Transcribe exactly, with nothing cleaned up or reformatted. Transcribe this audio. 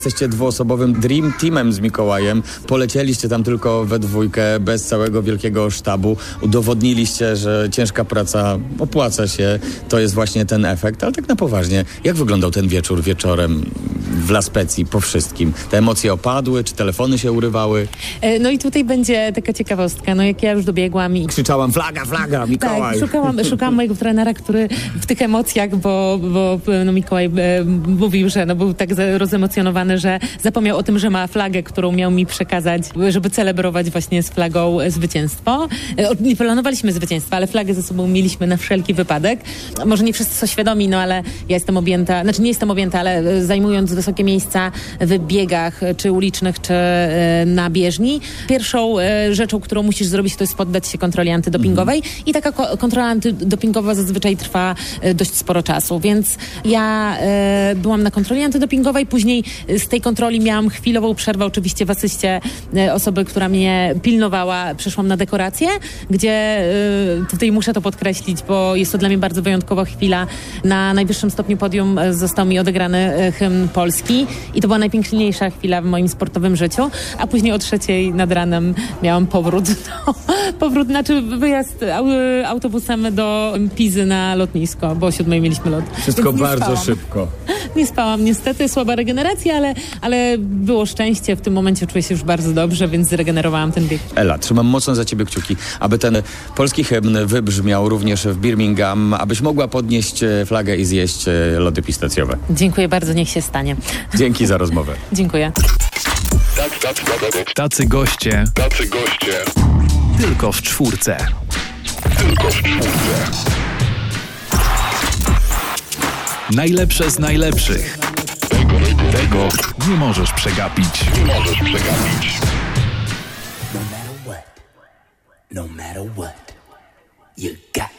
Jesteście dwuosobowym dream teamem z Mikołajem. Polecieliście tam tylko we dwójkę, bez całego wielkiego sztabu. Udowodniliście, że ciężka praca opłaca się. To jest właśnie ten efekt. Ale tak na poważnie, jak wyglądał ten wieczór wieczorem w La Spezii po wszystkim? Te emocje opadły, czy telefony się urywały? No i tutaj będzie taka ciekawostka. No jak ja już dobiegłam i... Krzyczałam flaga, flaga, Mikołaj. Tak, szukałam, szukałam mojego trenera, który w tych emocjach, bo, bo no Mikołaj e, mówił, że no, był tak rozemocjonowany, że zapomniał o tym, że ma flagę, którą miał mi przekazać, żeby celebrować właśnie z flagą zwycięstwo. Nie planowaliśmy zwycięstwa, ale flagę ze sobą mieliśmy na wszelki wypadek. Może nie wszyscy są świadomi, no ale ja jestem objęta, znaczy nie jestem objęta, ale zajmując wysokie miejsca w biegach, czy ulicznych, czy na bieżni, pierwszą rzeczą, którą musisz zrobić, to jest poddać się kontroli antydopingowej mhm. i taka ko- kontrola antydopingowa zazwyczaj trwa dość sporo czasu, więc ja e, byłam na kontroli antydopingowej, później z tej kontroli miałam chwilową przerwę, oczywiście w asyście e, osoby, która mnie pilnowała, przeszłam na dekorację, gdzie e, tutaj muszę to podkreślić, bo jest to dla mnie bardzo wyjątkowa chwila. Na najwyższym stopniu podium został mi odegrany e, hymn polski i to była najpiękniejsza chwila w moim sportowym życiu, a później o trzeciej nad ranem miałam powrót, do, powrót, znaczy wyjazd autobusem do Pizy na lotnisko, bo o siódmej mieliśmy lot. Wszystko bardzo spałam. szybko. Nie spałam niestety, słaba regeneracja, ale, ale było szczęście. W tym momencie czuję się już bardzo dobrze, więc zregenerowałam ten bieg. Ela, trzymam mocno za ciebie kciuki, aby ten polski hymn wybrzmiał również w Birmingham, abyś mogła podnieść flagę i zjeść lody pistacjowe. Dziękuję bardzo, niech się stanie. Dzięki za rozmowę. Dziękuję. Tacy goście. Tacy goście. Tylko w czwórce. Tylko w czwórce. Najlepsze z najlepszych. Tego, tego nie możesz przegapić. Nie możesz przegapić. No matter what, no matter what, you got